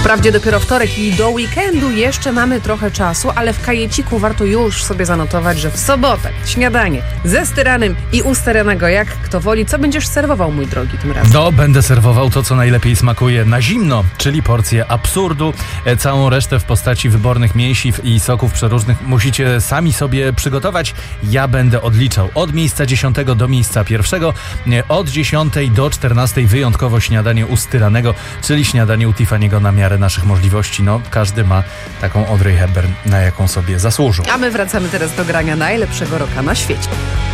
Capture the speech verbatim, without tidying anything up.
Wprawdzie dopiero wtorek i do weekendu jeszcze mamy trochę czasu, ale w kajeciku warto już sobie zanotować, że w sobotę śniadanie ze styranym i ustaranego, jak kto woli. Co będziesz serwował, mój drogi, tym razem? No, będę serwował to, co najlepiej smakuje na zimno, czyli porcję absurdu. E, całą resztę w postaci wybornych mięsiw i soków przeróżnych musicie sami sobie przygotować. Ja będę odliczał od miejsca dziesiątego do miejsca pierwszego, e, od dziesiątej do czternastej wyjątkowo śniadanie u styranego, czyli śniadanie u Tiffany'ego na miarę naszych możliwości. No, każdy ma taką Audrey Hepburn, na jaką sobie zasłużył. A my wracamy teraz do grania najlepszego rocka na świecie.